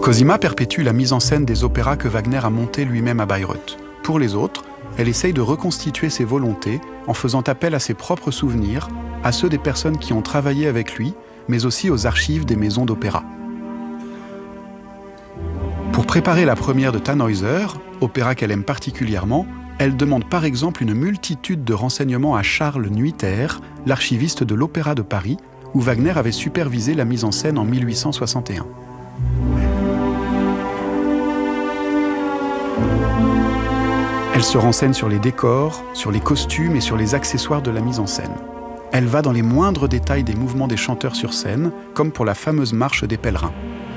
Cosima perpétue la mise en scène des opéras que Wagner a montés lui-même à Bayreuth. Pour les autres, elle essaye de reconstituer ses volontés en faisant appel à ses propres souvenirs, à ceux des personnes qui ont travaillé avec lui, mais aussi aux archives des maisons d'opéra. Pour préparer la première de Tannhäuser, opéra qu'elle aime particulièrement, elle demande par exemple une multitude de renseignements à Charles Nuiter, l'archiviste de l'Opéra de Paris, où Wagner avait supervisé la mise en scène en 1861. Elle se renseigne sur les décors, sur les costumes et sur les accessoires de la mise en scène. Elle va dans les moindres détails des mouvements des chanteurs sur scène, comme pour la fameuse marche des pèlerins.